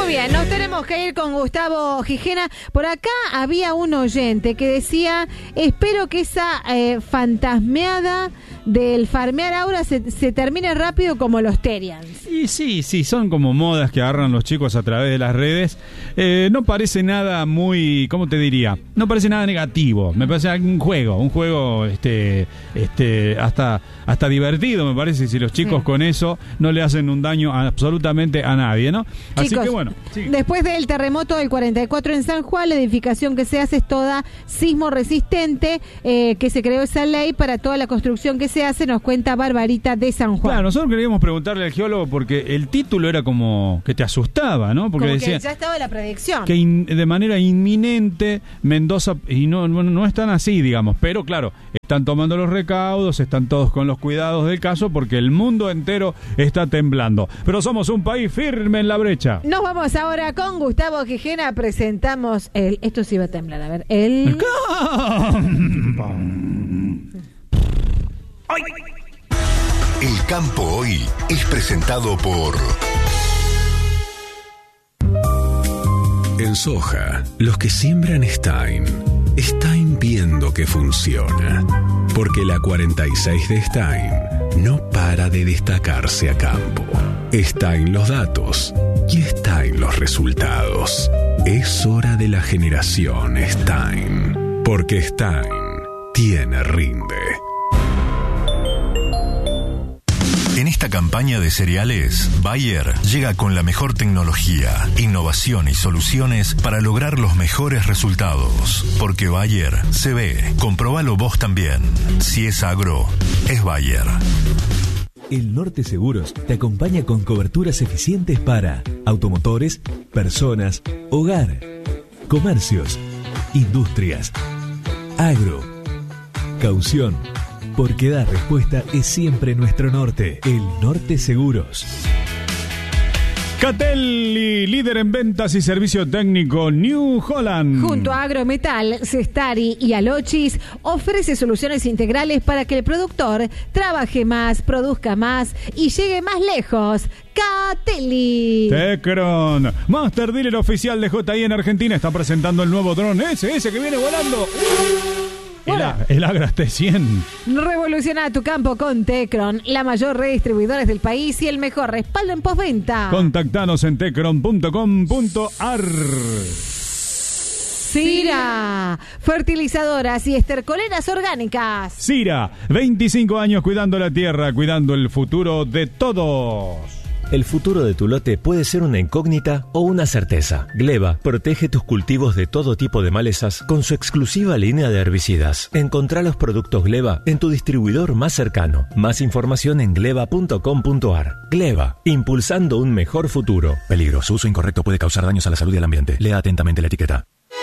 Muy bien, nos tenemos que ir con Gustavo Gijena. Por acá había un oyente que decía, espero que esa fantasmeada del farmear aura se termine rápido como los Terians. Y sí, son como modas que agarran los chicos a través de las redes. No parece nada muy, ¿cómo te diría? No parece nada negativo. Me parece un juego hasta divertido, me parece, si los chicos con eso no le hacen un daño absolutamente a nadie, ¿no? Chicos, así que bueno. Sí. Después del terremoto del 44 en San Juan, la edificación que se hace es toda sismo resistente, que se creó esa ley para toda la construcción que se hace, nos cuenta Barbarita de San Juan. Claro, nosotros queríamos preguntarle al geólogo porque el título era como que te asustaba, ¿no? Porque como decía que ya estaba la predicción. Que de manera inminente Mendoza, y no es tan así, digamos, pero claro, están tomando los recaudos, están todos con los cuidados del caso porque el mundo entero está temblando. Pero somos un país firme en la brecha. Nos vamos ahora con Gustavo Gijena, presentamos esto sí va a temblar, a ver, El campo hoy es presentado por... En soja, los que siembran Stein viendo que funciona. Porque la 46 de Stein no para de destacarse a campo. Stein los datos y Stein los resultados. Es hora de la generación Stein. Porque Stein tiene rinde. En esta campaña de cereales, Bayer llega con la mejor tecnología, innovación y soluciones para lograr los mejores resultados. Porque Bayer se ve. Comprobalo vos también. Si es agro, es Bayer. El Norte Seguros te acompaña con coberturas eficientes para automotores, personas, hogar, comercios, industrias, agro, caución. Porque dar respuesta es siempre nuestro norte. El Norte Seguros. Catelli, líder en ventas y servicio técnico New Holland. Junto a Agrometal, Cestari y Alochis, ofrece soluciones integrales para que el productor trabaje más, produzca más y llegue más lejos. Catelli. Tecron, Master Dealer oficial de JI en Argentina, está presentando el nuevo dron ese que viene volando. El Agra T100. Revoluciona tu campo con Tecron, la mayor red de distribuidores del país y el mejor respaldo en postventa. Contactanos en tecron.com.ar. Cira, fertilizadoras y estercoleras orgánicas. Cira, 25 años cuidando la tierra, cuidando el futuro de todos. El futuro de tu lote puede ser una incógnita o una certeza. Gleba protege tus cultivos de todo tipo de malezas con su exclusiva línea de herbicidas. Encontrá los productos Gleba en tu distribuidor más cercano. Más información en gleba.com.ar. Gleba, impulsando un mejor futuro. Peligro, su uso incorrecto puede causar daños a la salud y al ambiente. Lea atentamente la etiqueta.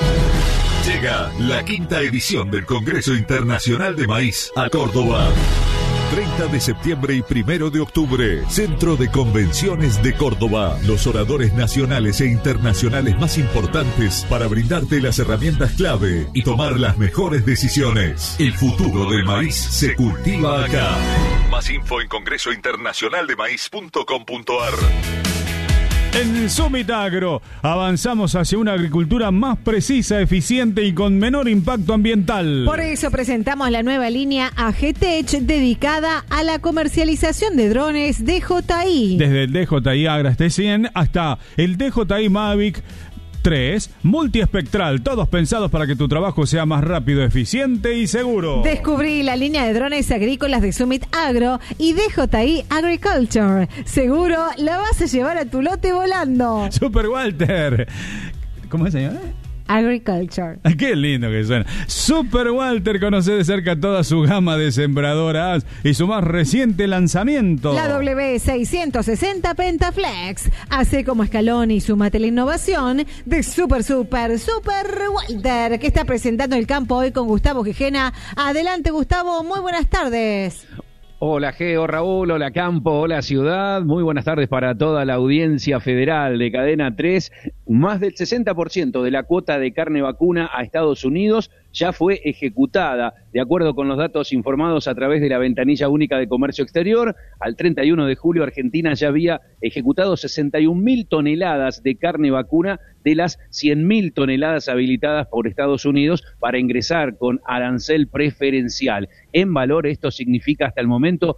Llega la 5ª edición del Congreso Internacional de Maíz a Córdoba. 30 de septiembre y 1 de octubre, Centro de Convenciones de Córdoba. Los oradores nacionales e internacionales más importantes para brindarte las herramientas clave y tomar las mejores decisiones. El futuro del maíz se cultiva acá. Más info en congresointernacionaldemaíz.com.ar. En Summit Agro avanzamos hacia una agricultura más precisa, eficiente y con menor impacto ambiental. Por eso presentamos la nueva línea AG-Tech dedicada a la comercialización de drones DJI. Desde el DJI Agra T100 hasta el DJI Mavic 3, multiespectral, todos pensados para que tu trabajo sea más rápido, eficiente y seguro. Descubrí la línea de drones agrícolas de Summit Agro y DJI Agriculture. Seguro la vas a llevar a tu lote volando. Super Walter. ¿Cómo es, señora? Agriculture. Qué lindo que suena. Super Walter conoce de cerca toda su gama de sembradoras y su más reciente lanzamiento. La W660 Pentaflex. Hace como escalón y súmate la innovación de Super Walter, que está presentando el campo hoy con Gustavo Gijena. Adelante, Gustavo, muy buenas tardes. Hola Geo, Raúl, hola Campo, hola Ciudad, muy buenas tardes para toda la audiencia federal de Cadena 3. Más del 60% de la cuota de carne vacuna a Estados Unidos ya fue ejecutada. De acuerdo con los datos informados a través de la ventanilla única de comercio exterior, al 31 de julio Argentina ya había ejecutado 61.000 toneladas de carne vacuna de las 100.000 toneladas habilitadas por Estados Unidos para ingresar con arancel preferencial. En valor, esto significa hasta el momento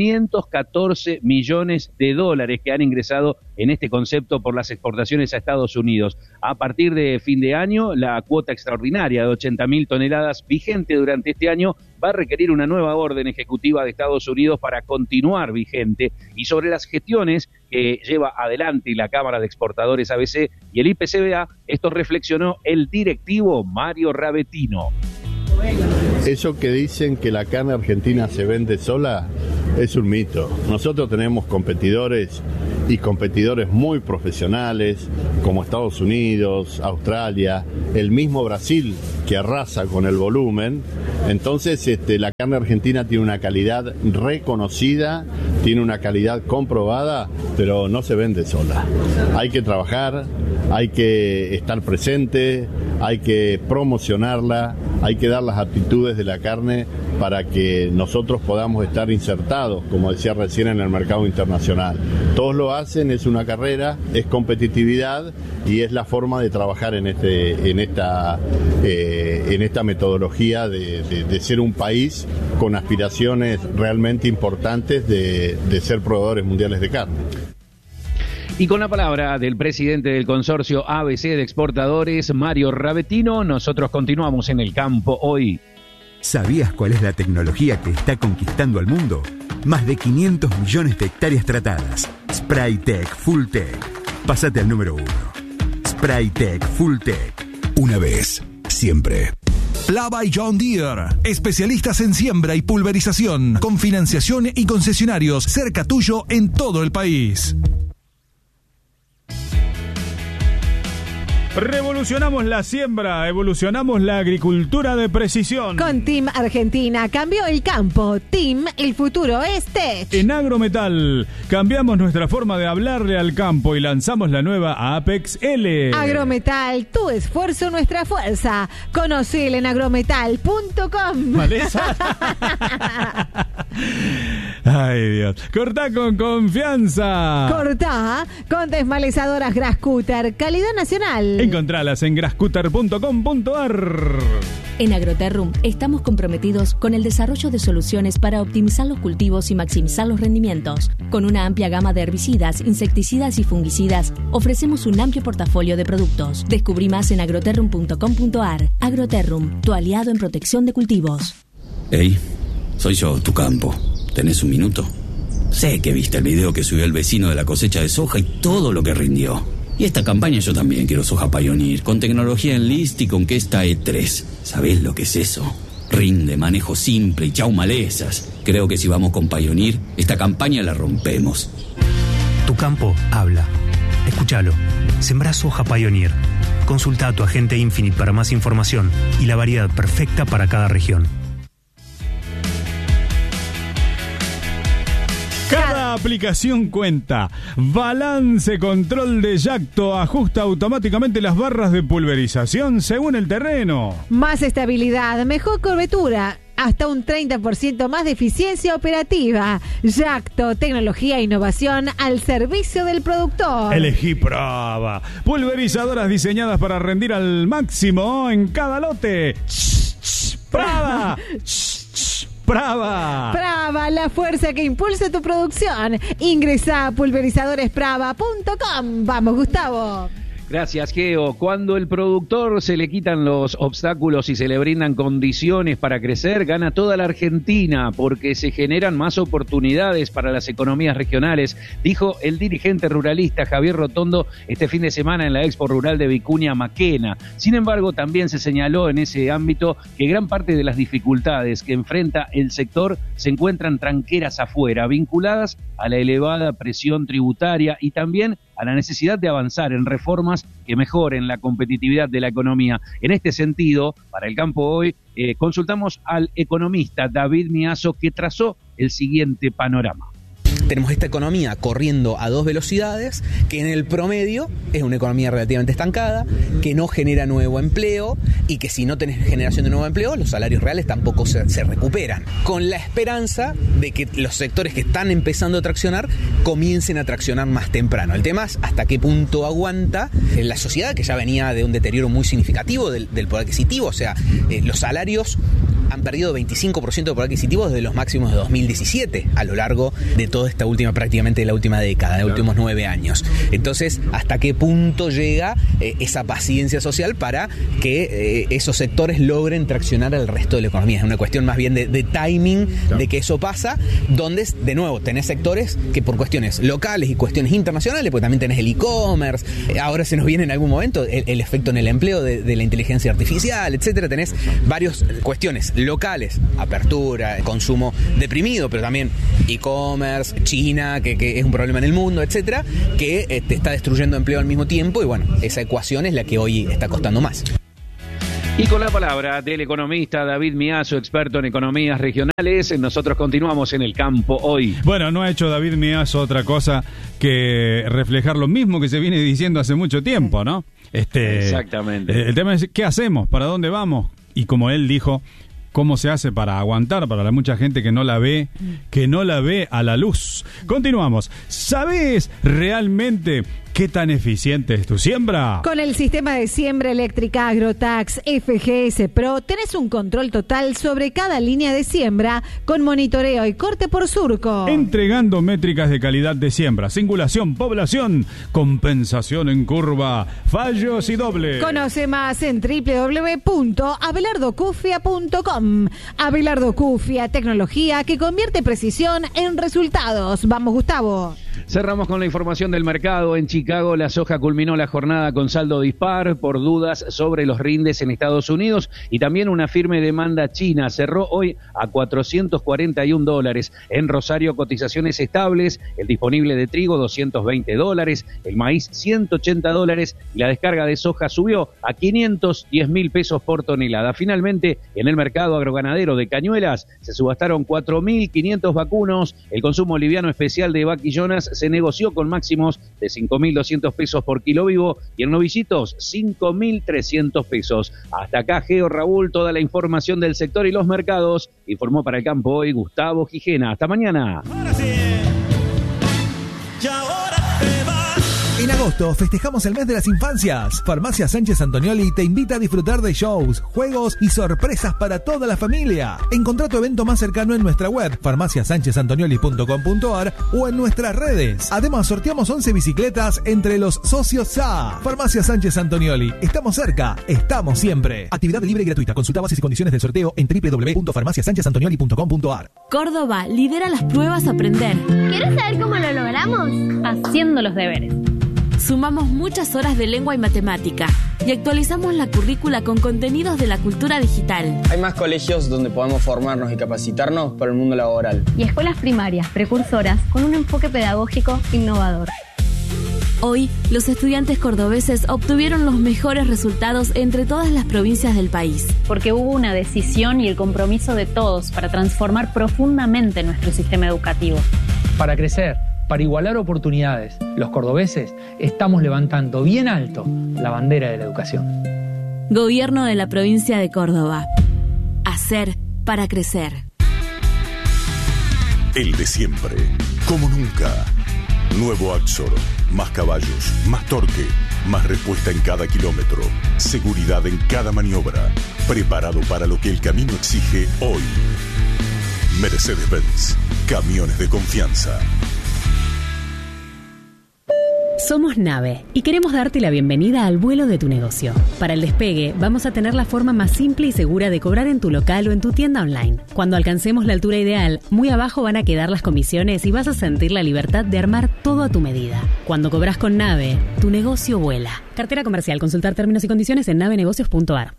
514 millones de dólares que han ingresado en este concepto por las exportaciones a Estados Unidos. A partir de fin de año, la cuota extraordinaria de 80.000 toneladas vigente durante este año va a requerir una nueva orden ejecutiva de Estados Unidos para continuar vigente. Y sobre las gestiones que lleva adelante la Cámara de Exportadores ABC y el IPCBA, esto reflexionó el directivo Mario Ravetino. Eso que dicen que la carne argentina se vende sola es un mito. Nosotros tenemos competidores y competidores muy profesionales como Estados Unidos, Australia, el mismo Brasil que arrasa con el volumen. Entonces la carne argentina tiene una calidad reconocida, tiene una calidad comprobada, pero no se vende sola. Hay que trabajar, hay que estar presente, hay que promocionarla, hay que dar las aptitudes de la carne para que nosotros podamos estar insertados, como decía recién, en el mercado internacional. Todos lo hacen, es una carrera, es competitividad y es la forma de trabajar en esta metodología de ser un país con aspiraciones realmente importantes de ser proveedores mundiales de carne. Y con la palabra del presidente del consorcio ABC de exportadores, Mario Ravetino, nosotros continuamos en el campo hoy. ¿Sabías cuál es la tecnología que está conquistando al mundo? Más de 500 millones de hectáreas tratadas. Spraytec Fulltech. Pásate al número 1. Spraytec Fulltech. Una vez, siempre. Plava y John Deere, especialistas en siembra y pulverización, con financiación y concesionarios cerca tuyo en todo el país. Revolucionamos la siembra, evolucionamos la agricultura de precisión. Con Team Argentina cambió el campo. Team, el futuro es Tech. En Agrometal cambiamos nuestra forma de hablarle al campo y lanzamos la nueva Apex L. Agrometal, tu esfuerzo, nuestra fuerza. Conocelo en agrometal.com. ¿Maleza? Ay, Dios. Cortá con confianza. Cortá con desmalezadoras Grascutter, calidad nacional. Encontralas en grascutter.com.ar. En Agroterrum estamos comprometidos con el desarrollo de soluciones para optimizar los cultivos y maximizar los rendimientos. Con una amplia gama de herbicidas, insecticidas y fungicidas, ofrecemos un amplio portafolio de productos. Descubrí más en agroterrum.com.ar. Agroterrum, tu aliado en protección de cultivos. Hey, soy yo, tu campo. ¿Tenés un minuto? Sé que viste el video que subió el vecino de la cosecha de soja y todo lo que rindió. Y esta campaña yo también quiero soja Pioneer, con tecnología Enlist y con Kesta E3. ¿Sabés lo que es eso? Rinde, manejo simple y chau malezas. Creo que si vamos con Pioneer, esta campaña la rompemos. Tu campo habla. Escúchalo. Sembrá soja Pioneer. Consulta a tu agente Infinite para más información y la variedad perfecta para cada región. Cada aplicación cuenta. Balance Control de Yacto ajusta automáticamente las barras de pulverización según el terreno. Más estabilidad, mejor cobertura, hasta un 30% más de eficiencia operativa. Yacto, tecnología e innovación al servicio del productor. Elegí Prava. Pulverizadoras diseñadas para rendir al máximo en cada lote. ¡Prava! ¡Prava! Prava, la fuerza que impulsa tu producción. Ingresa a pulverizadoresprava.com. Vamos, Gustavo. Gracias, Geo. Cuando el productor se le quitan los obstáculos y se le brindan condiciones para crecer, gana toda la Argentina, porque se generan más oportunidades para las economías regionales, dijo el dirigente ruralista Javier Rotondo este fin de semana en la Expo Rural de Vicuña Maquena. Sin embargo, también se señaló en ese ámbito que gran parte de las dificultades que enfrenta el sector se encuentran tranqueras afuera, vinculadas a la elevada presión tributaria y también a la necesidad de avanzar en reformas que mejoren la competitividad de la economía. En este sentido, para el campo hoy, consultamos al economista David Miazo, que trazó el siguiente panorama. tenemos esta economía corriendo a 2 velocidades, que en el promedio es una economía relativamente estancada, que no genera nuevo empleo y que si no tenés generación de nuevo empleo, los salarios reales tampoco se recuperan. Con la esperanza de que los sectores que están empezando a traccionar comiencen a traccionar más temprano. El tema es hasta qué punto aguanta la sociedad, que ya venía de un deterioro muy significativo del poder adquisitivo. O sea, los salarios han perdido 25% de poder adquisitivo desde los máximos de 2017 a lo largo de toda esta última, prácticamente de la última década, de los últimos 9 años. Entonces, ¿hasta qué punto llega esa paciencia social para que esos sectores logren traccionar al resto de la economía? Es una cuestión más bien de timing, de que eso pasa, donde, de nuevo, tenés sectores que por cuestiones locales y cuestiones internacionales, porque también tenés el e-commerce, ahora se nos viene en algún momento el efecto en el empleo de la inteligencia artificial, etcétera. Tenés varias cuestiones locales, apertura, consumo deprimido, pero también e-commerce, China, que es un problema en el mundo, etcétera, que te está destruyendo empleo al mismo tiempo, y bueno, esa ecuación es la que hoy está costando más. Y con la palabra del economista David Miazo, experto en economías regionales, nosotros continuamos en el campo hoy. Bueno, no ha hecho David Miazo otra cosa que reflejar lo mismo que se viene diciendo hace mucho tiempo, ¿no? Exactamente. El tema es, ¿qué hacemos? ¿Para dónde vamos? Y como él dijo, ¿cómo se hace para aguantar para la mucha gente que no la ve a la luz? Continuamos. ¿Sabes realmente qué tan eficiente es tu siembra? Con el sistema de siembra eléctrica Agrotax FGS Pro tenés un control total sobre cada línea de siembra con monitoreo y corte por surco. Entregando métricas de calidad de siembra, singulación, población, compensación en curva, fallos y doble. Conoce más en www.abelardocufia.com. Abelardo Cufia, tecnología que convierte precisión en resultados. Vamos, Gustavo. Cerramos con la información del mercado. En Chicago, la soja culminó la jornada con saldo dispar por dudas sobre los rindes en Estados Unidos y también una firme demanda china. Cerró hoy a $441. En Rosario, cotizaciones estables. El disponible de trigo, $220. El maíz, $180. Y la descarga de soja subió a $510.000 por tonelada. Finalmente, en el mercado agroganadero de Cañuelas, se subastaron 4.500 vacunos. El consumo liviano especial de vaquillonas se negoció con máximos de $5.200 por kilo vivo y en novicitos $5.300. Hasta acá, Geo Raúl, toda la información del sector y los mercados. Informó para el campo hoy Gustavo Gijena. Hasta mañana. En agosto festejamos el mes de las infancias. Farmacia Sánchez Antonioli te invita a disfrutar de shows, juegos y sorpresas para toda la familia. Encontrá tu evento más cercano en nuestra web, farmaciasanchezantonioli.com.ar, o en nuestras redes. Además, sorteamos 11 bicicletas entre los socios SA. Farmacia Sánchez Antonioli. Estamos cerca, estamos siempre. Actividad libre y gratuita. Consulta bases y condiciones del sorteo en www.farmaciasanchezantonioli.com.ar. Córdoba lidera las pruebas Aprender. ¿Quieres saber cómo lo logramos? Haciendo los deberes. Sumamos muchas horas de lengua y matemática y actualizamos la currícula con contenidos de la cultura digital. Hay más colegios donde podemos formarnos y capacitarnos para el mundo laboral. Y escuelas primarias, precursoras, con un enfoque pedagógico innovador. Hoy, los estudiantes cordobeses obtuvieron los mejores resultados entre todas las provincias del país. Porque hubo una decisión y el compromiso de todos para transformar profundamente nuestro sistema educativo. Para crecer, para igualar oportunidades, los cordobeses estamos levantando bien alto la bandera de la educación. Gobierno de la provincia de Córdoba. Hacer para crecer. El de siempre, como nunca. Nuevo Axor, más caballos, más torque, más respuesta en cada kilómetro, seguridad en cada maniobra, preparado para lo que el camino exige hoy. Mercedes-Benz, camiones de confianza. Somos Nave y queremos darte la bienvenida al vuelo de tu negocio. Para el despegue, vamos a tener la forma más simple y segura de cobrar en tu local o en tu tienda online. Cuando alcancemos la altura ideal, muy abajo van a quedar las comisiones y vas a sentir la libertad de armar todo a tu medida. Cuando cobras con Nave, tu negocio vuela. Cartera comercial. Consultar términos y condiciones en navenegocios.ar.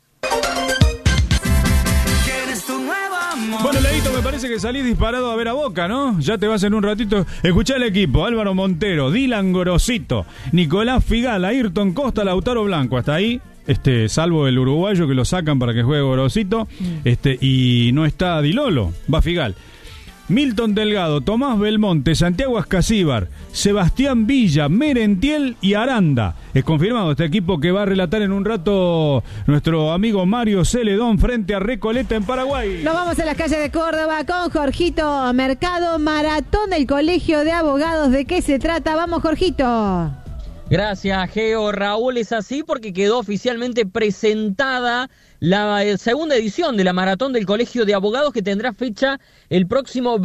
Bueno, Leito, me parece que salís disparado a ver a Boca, ¿no? Ya te vas en un ratito. Escuchá el equipo: Álvaro Montero, Dylan Gorosito, Nicolás Figal, Ayrton Costa, Lautaro Blanco. Hasta ahí, salvo el uruguayo que lo sacan para que juegue Gorosito, y no está Di Lolo, va Figal. Milton Delgado, Tomás Belmonte, Santiago Ascasíbar, Sebastián Villa, Merentiel y Aranda. Es confirmado este equipo que va a relatar en un rato nuestro amigo Mario Celedón frente a Recoleta en Paraguay. Nos vamos a las calles de Córdoba con Jorgito Mercado, maratón del Colegio de Abogados. ¿De qué se trata? Vamos, Jorgito. Gracias, Geo. Raúl, es así porque quedó oficialmente presentada la segunda edición de la Maratón del Colegio de Abogados, que tendrá fecha el próximo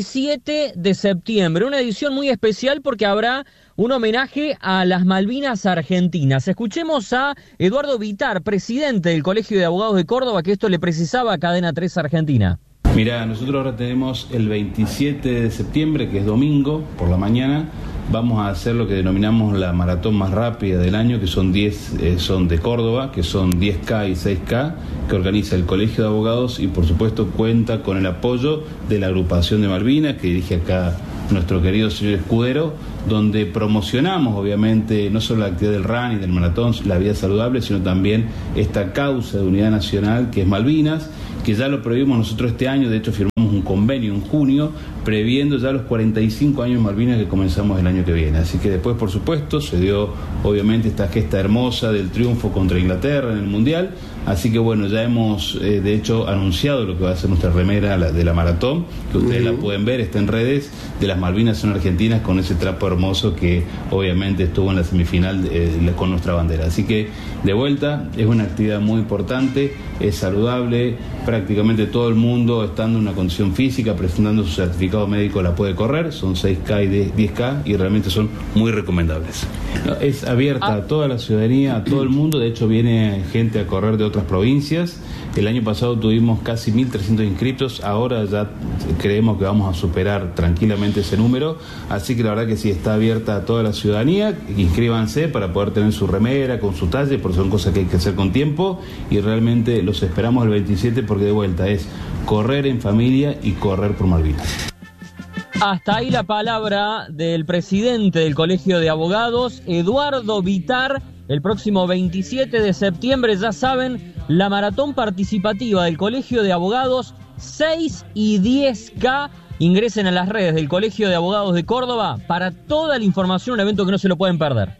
27 de septiembre. Una edición muy especial porque habrá un homenaje a las Malvinas argentinas. Escuchemos a Eduardo Vitar, presidente del Colegio de Abogados de Córdoba, que esto le precisaba a Cadena 3 Argentina. Mirá, nosotros ahora tenemos el 27 de septiembre, que es domingo, por la mañana. Vamos a hacer lo que denominamos la maratón más rápida del año, que son 10, son de Córdoba, que son 10K y 6K, que organiza el Colegio de Abogados y por supuesto cuenta con el apoyo de la agrupación de Malvinas, que dirige acá nuestro querido señor Escudero, donde promocionamos obviamente no solo la actividad del RAN y del maratón, la vida saludable, sino también esta causa de unidad nacional que es Malvinas, que ya lo previmos nosotros este año. De hecho firmamos un convenio en junio previendo ya los 45 años de Malvinas que comenzamos el año que viene. Así que después, por supuesto, se dio obviamente esta gesta hermosa del triunfo contra Inglaterra en el Mundial. Así que bueno, ya hemos de hecho anunciado lo que va a ser nuestra remera de la maratón, que ustedes la pueden ver, está en redes, de las Malvinas son argentinas, con ese trapo hermoso que obviamente estuvo en la semifinal con nuestra bandera. Así que de vuelta, es una actividad muy importante, es saludable, prácticamente todo el mundo estando en una condición física, presentando su certificado médico la puede correr, son 6K y 10K y realmente son muy recomendables. Es abierta a toda la ciudadanía, a todo el mundo, de hecho viene gente a correr de otras provincias. El año pasado tuvimos casi 1.300 inscritos, ahora ya creemos que vamos a superar tranquilamente ese número, así que la verdad que sí, está abierta a toda la ciudadanía. Inscríbanse para poder tener su remera con su talle, porque son cosas que hay que hacer con tiempo, y realmente los esperamos el 27 porque de vuelta es correr en familia y correr por Malvinas. Hasta ahí la palabra del presidente del Colegio de Abogados, Eduardo Vitar. El próximo 27 de septiembre, ya saben, la maratón participativa del Colegio de Abogados, 6 y 10K. Ingresen a las redes del Colegio de Abogados de Córdoba para toda la información, un evento que no se lo pueden perder.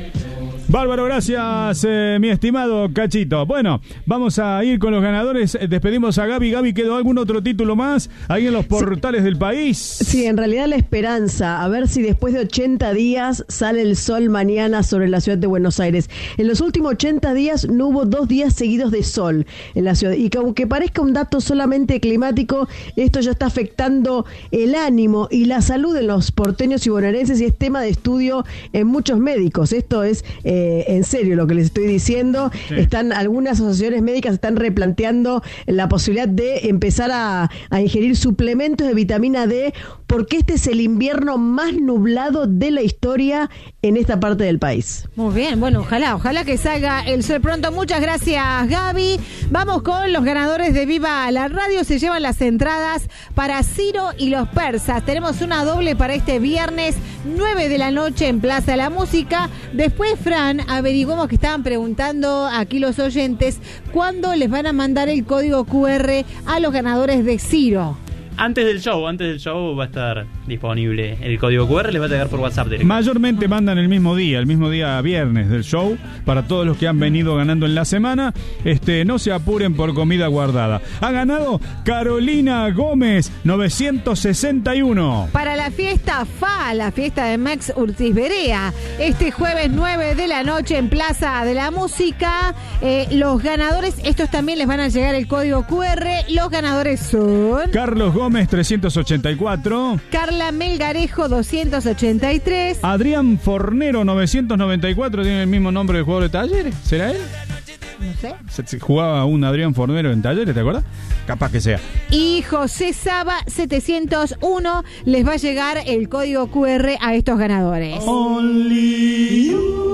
Bárbaro, gracias, mi estimado Cachito. Bueno, vamos a ir con los ganadores. Despedimos a Gaby. Gaby, ¿quedó algún otro título más ahí en los portales del país? Sí, en realidad la esperanza. A ver si después de 80 días sale el sol mañana sobre la ciudad de Buenos Aires. En los últimos 80 días no hubo 2 días seguidos de sol en la ciudad. Y que aunque parezca un dato solamente climático, esto ya está afectando el ánimo y la salud de los porteños y bonaerenses, y es tema de estudio en muchos médicos. Esto es en serio lo que les estoy diciendo. Sí. Algunas asociaciones médicas están replanteando la posibilidad de empezar a ingerir suplementos de vitamina D, porque este es el invierno más nublado de la historia en esta parte del país. Muy bien, bueno, ojalá que salga el sol pronto. Muchas gracias, Gaby. Vamos con los ganadores de Viva la Radio. Se llevan las entradas para Ciro y los Persas. Tenemos una doble para este viernes, 9 de la noche en Plaza de la Música. Después, Fran, averiguamos que estaban preguntando aquí los oyentes cuándo les van a mandar el código QR a los ganadores de Ciro. Antes del show va a estar disponible el código QR, les va a llegar por WhatsApp directo. Mayormente mandan el mismo día viernes del show, para todos los que han venido ganando en la semana. No se apuren por comida guardada. Ha ganado Carolina Gómez, 961. Para la fiesta la fiesta de Max Urtiz Berea, este jueves 9 de la noche en Plaza de la Música. Los ganadores, estos también les van a llegar el código QR. Los ganadores son Carlos Gómez, 384. Carla Melgarejo, 283. Adrián Fornero, 994. Tiene el mismo nombre del jugador de Talleres. ¿Será él? No sé. Se jugaba un Adrián Fornero en Talleres, ¿te acuerdas? Capaz que sea. Y José Saba, 701. Les va a llegar el código QR a estos ganadores. Only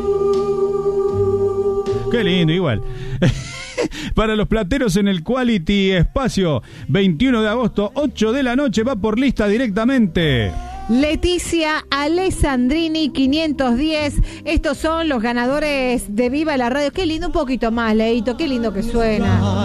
you. Qué lindo, igual. Para los plateros en el Quality Espacio, 21 de agosto, 8 de la noche, va por lista directamente Leticia Alessandrini, 510. Estos son los ganadores de Viva la Radio. Qué lindo, un poquito más, Leito, qué lindo que suena.